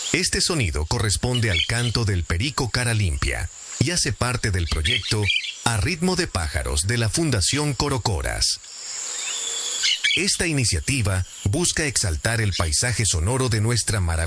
Este sonido corresponde al canto del perico cara limpia y hace parte del proyecto A Ritmo de Pájaros de la Fundación Corocoras. Esta iniciativa busca exaltar el paisaje sonoro de nuestra maravillosa